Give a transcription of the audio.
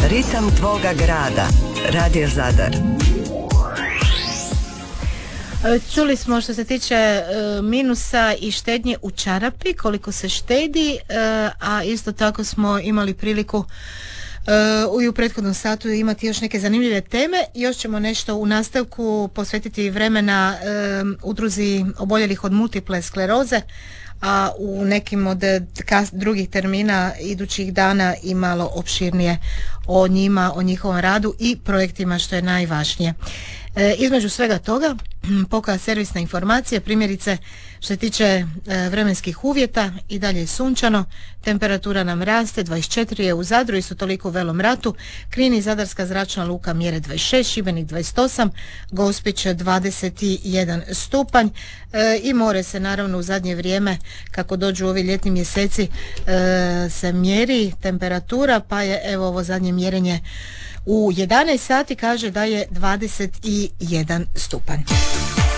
Ritam tvoga grada. Radio Zadar. Čuli smo što se tiče minusa i štednje u čarapi, koliko se štedi, a isto tako smo imali priliku i u prethodnom satu imati još neke zanimljive teme. Još ćemo nešto u nastavku posvetiti vremena udruzi oboljelih od multiple skleroze, a u nekim od drugih termina idućih dana i malo opširnije o njima, o njihovom radu i projektima, što je najvažnije. Između svega toga, poka servisna informacija, primjerice što se tiče vremenskih uvjeta, i dalje je sunčano, temperatura nam raste, 24 je u Zadru, isto toliko u Velom Ratu, Knin i Zadarska zračna luka mjere 26, Šibenik 28, Gospić 21 stupanj i more se naravno u zadnje vrijeme, kako dođu ovi ljetni mjeseci, se mjeri temperatura, pa je evo ovo zadnje mjerenje u 11 sati kaže da je 21 stupanj.